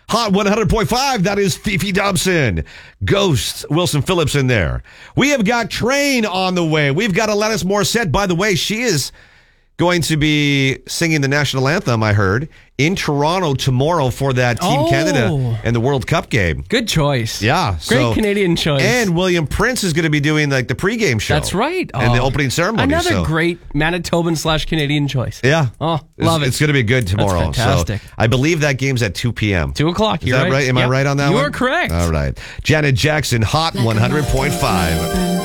Hot 100.5, that is Fifi Dobson. Ghost, Wilson Phillips in there. We have got Train on the way. We've got Alanis Morissette. By the way, she is going to be singing the national anthem, I heard, in Toronto tomorrow for that Team Canada and the World Cup game. Good choice. Yeah. Great Canadian choice. And William Prince is going to be doing like the pregame show. That's right. And the opening ceremony. Another great Manitoban/Canadian choice. Yeah. Oh, love it. It's going to be good tomorrow. That's fantastic. So I believe that game's at 2 p.m. 2 o'clock. Is that right? Am I right on that one? You are correct. All right. Janet Jackson, Hot 100.5.